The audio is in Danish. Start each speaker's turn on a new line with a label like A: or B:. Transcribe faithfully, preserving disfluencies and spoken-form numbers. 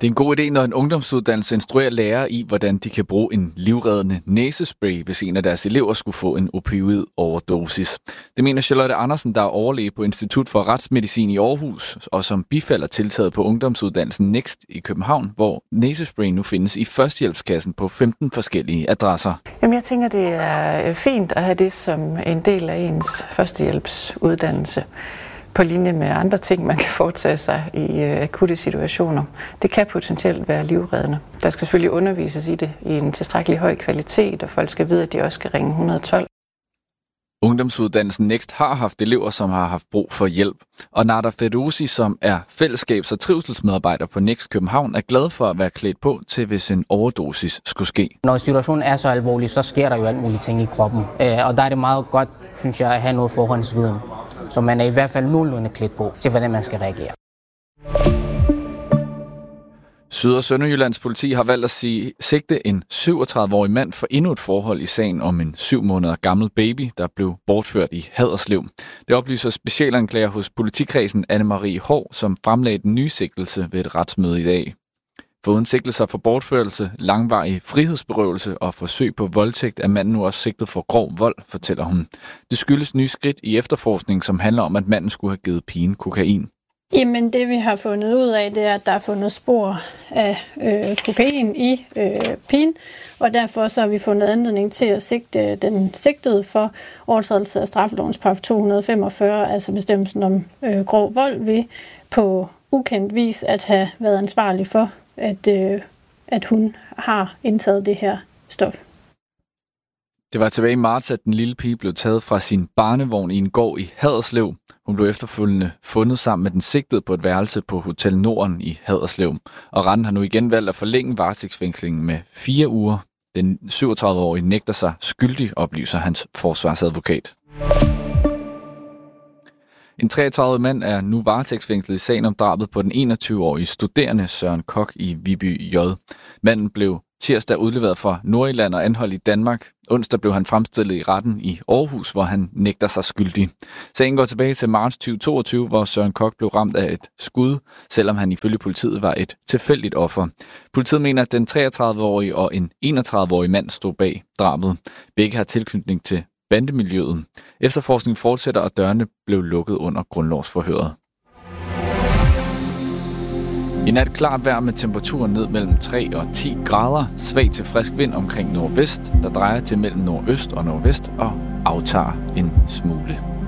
A: Det er en god idé, når en ungdomsuddannelse instruerer lærere i, hvordan de kan bruge en livreddende næsespray, hvis en af deres elever skulle få en opioid-overdosis. Det mener Charlotte Andersen, der er overlæge på Institut for Retsmedicin i Aarhus, og som bifalder tiltaget på ungdomsuddannelsen Next i København, hvor næsespray nu findes i førstehjælpskassen på femten forskellige adresser.
B: Jamen, jeg tænker, det er fint at have det som en del af ens førstehjælpsuddannelse, på linje med andre ting, man kan foretage sig i akutte situationer. Det kan potentielt være livreddende. Der skal selvfølgelig undervises i det i en tilstrækkelig høj kvalitet, og folk skal vide, at de også skal ringe et et to.
A: Ungdomsuddannelsen Next har haft elever, som har haft brug for hjælp. Og Nada Ferozi, som er fællesskabs- og trivselsmedarbejder på Next København, er glad for at være klædt på til, hvis en overdosis skulle ske.
C: Når situationen er så alvorlig, så sker der jo alt muligt ting i kroppen. Og der er det meget godt, synes jeg, at have noget forhåndsviden. Så man er i hvert fald nogenlunde klædt på til, hvordan man skal reagere.
A: Syd- og Sønderjyllands politi har valgt at sige, sigte en syvogtredive-årig mand for endnu et forhold i sagen om en syv måneder gammel baby, der blev bortført i Haderslev. Det oplyser specialanklager hos politikredsen Anne-Marie Hov, som fremlagde den nye sigtelse ved et retsmøde i dag. Foruden sigtelser for bortførelse, langvarig frihedsberøvelse og forsøg på voldtægt er manden nu også sigtet for grov vold, fortæller hun. Det skyldes nye skridt i efterforskning, som handler om, at manden skulle have givet pigen kokain.
D: Jamen det vi har fundet ud af, det er, at der er fundet spor af øh, kokain i øh, pigen, og derfor så har vi fundet anledning til at sigte den sigtede for overtrædelse af straffelovens paragraf to hundrede femogfyrre, altså bestemmelsen om øh, grov vold ved på ukendt vis at have været ansvarlig for, at, øh, at hun har indtaget det her stof.
A: Det var tilbage i marts, at den lille pige blev taget fra sin barnevogn i en gård i Haderslev. Hun blev efterfølgende fundet sammen med den sigtede på et værelse på Hotel Norden i Haderslev. Og retten har nu igen valgt at forlænge varetægtsfængslingen med fire uger. Den syvogtredive-årige nægter sig skyldig, oplyser hans forsvarsadvokat. En treogtredive-årig mand er nu varetægtsfængslet i sagen om drabet på den enogtyve-årige studerende Søren Kok i Viby J. Manden blev tirsdag udleveret fra Nordjylland og anholdt i Danmark. Onsdag blev han fremstillet i retten i Aarhus, hvor han nægter sig skyldig. Sagen går tilbage til marts tyve toogtyve, hvor Søren Kok blev ramt af et skud, selvom han ifølge politiet var et tilfældigt offer. Politiet mener, at den treogtredive-årige og en enogtredive-årig mand stod bag drabet. Begge har tilknytning til bandemiljøet. Efterforskningen fortsætter, og dørene blev lukket under grundlovsforhøret. I nat klart vejr med temperaturen ned mellem tre og ti grader. Svag til frisk vind omkring nordvest, der drejer til mellem nordøst og nordvest og aftager en smule.